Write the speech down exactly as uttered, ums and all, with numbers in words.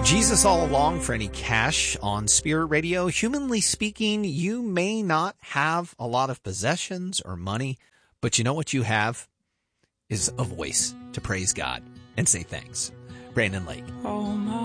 Jesus all along for any cash on Spirit Radio. Humanly speaking, you may not have a lot of possessions or money, but you know what you have is a voice to praise God and say thanks. Brandon Lake. Oh my.